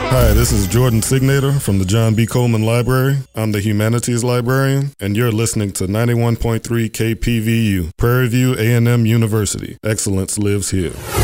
Hi, this is Jordan Signator from the John B. Coleman Library. I'm the Humanities Librarian, and you're listening to 91.3 KPVU, Prairie View A&M University. Excellence lives here.